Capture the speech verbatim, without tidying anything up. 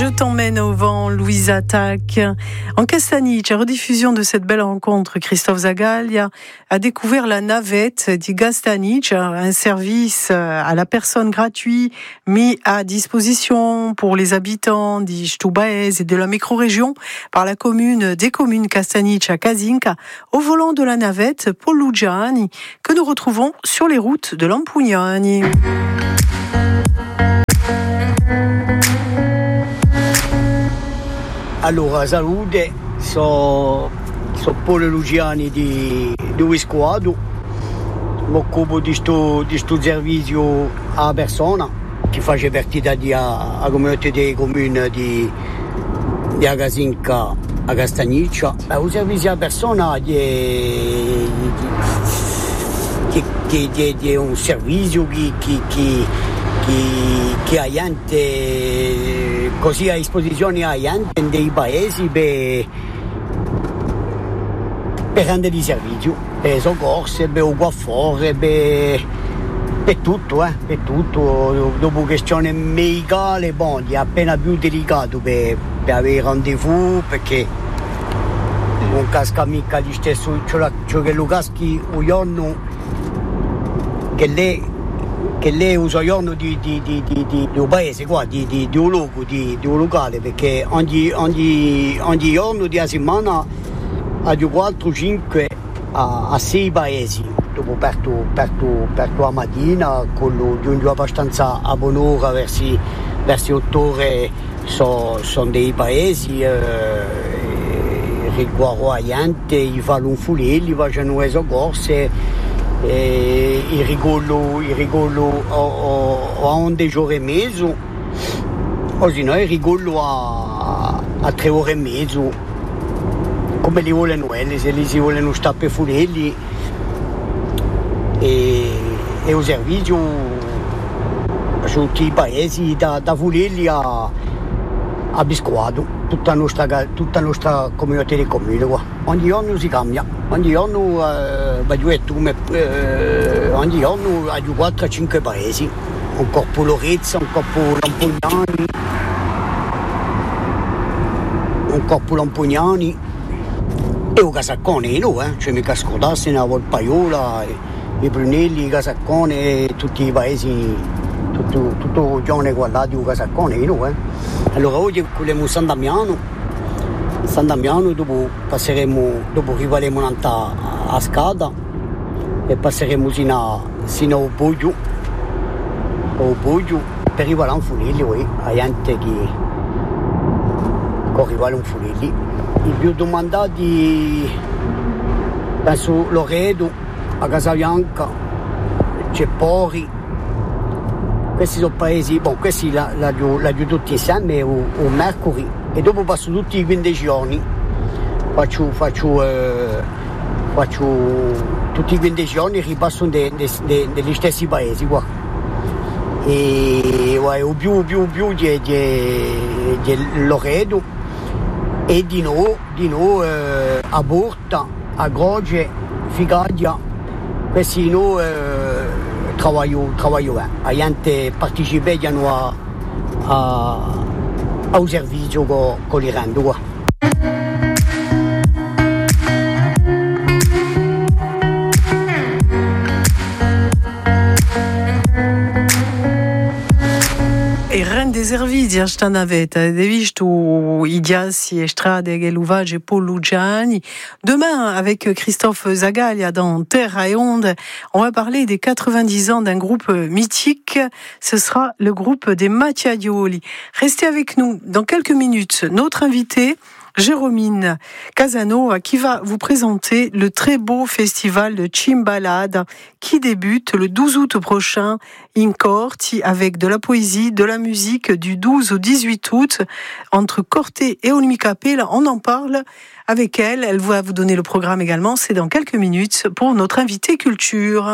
t'emmène au vent, Louise Attaque. En Castaniche, rediffusion de cette belle rencontre, Christophe Zagaglia a découvert la navette di Castaniche, un service à la personne gratuit mis à disposition pour les habitants di Stoubaez et de la micro-région par la commune des communes Castaniche à Casinca, au volant de la navette Paul Lugiani, que nous retrouvons sur les routes de Lampugnani. Allora, salute, sono so Paolo Lugiani di, di Viscoado, mi occupo di questo di sto servizio alla persona che fa partita della comunità dei comuni di, di Casinca a Castagniccia. Un servizio alla persona è, che, che, che, che è un servizio che, che, che, che, che ha gente così a disposizione a gente dei paesi per, per rendere di servizio, per soccorso, per guaffore, per, per tutto, eh, per tutto. Dopo questione medicale, bon, è appena più delicato per, per avere rendezvous, perché non casca mica di stesso, cioè, cioè che lo caschi un giorno che lei che lei usa il giorno di, di, di, di, di, di un paese qua, di, di, di un luogo, di, di un locale, perché ogni, ogni, ogni giorno di una settimana ha di quattro, cinque a sei paesi. Dopo perto, perto, perto la mattina, quello giunge abbastanza a buon'ora, verso, verso otto ore sono so dei paesi, eh, riguardo a gente, gli fanno un fulelli, facciano le soccorse. E il rigolo, il rigolo a, a undici ore e mezzo, così no, il rigolo a, a tre ore e mezzo, come li vogliono quelli, se li si vogliono stappe fulelli, e, e un servizio su tutti i paesi da, da fulelli a, a Viscoado, tutta la nostra, tutta la nostra comunità di comune qua. Ogni giorno si cambia, ogni giorno eh, come, eh, ogni giorno hai quattro a cinque paesi, un corpo Lorezza, un corpo Lampugnani, un corpo Lampugnani e un Casaccone, no, eh? Cioè mica scordarsi la Volpaiola, i Brunelli, i Casaccone, tutti i paesi. Tutto, tutto il giorno guardati un Casaccone, no, eh? Allora oggi vogliamo San Damiano, San Damiano, dopo passeremo, dopo arriveremo a, a Scada e passeremo sino a, sino a Boggio, a Boggio, per arrivare a un Funelli, oui, a gente che, che arrivare a un Funelli. I più domandati, penso Loredo, a Casabianca, Ceppori. Questi sono paesi, bon, questi la, la, la giù tutti insieme, o, o Mercury, e dopo passo tutti i quindici giorni, faccio, faccio, eh, faccio tutti i quindici giorni, ripasso de, de, de, degli stessi paesi qua. E o più, più, più di, di, di Loredo, e di nuovo, di nuovo eh, a Borta, a Groge, Figaglia, questi no, eh, Trabalho, trabalho bene. La gente partecipano a, a, a un servizio con, con li rendo qua. E rende servizi a sta navetta, avete visto i diassi e strade che l'uvage Paul Lugiani. Demain, avec Christophe Zagaglia dans Terre et Onde, on va parler des quatre-vingt-dix ans d'un groupe mythique. Ce sera le groupe des Mattiaioli. Restez avec nous dans quelques minutes. Notre invité, Jérôme Casanova, qui va vous présenter le très beau festival de Cimbalada qui débute le douze août prochain in Corti, avec de la poésie, de la musique du douze au dix-huit août entre Corte et Olmicapella. On en parle avec elle. Elle va vous donner le programme également. C'est dans quelques minutes pour notre invité culture.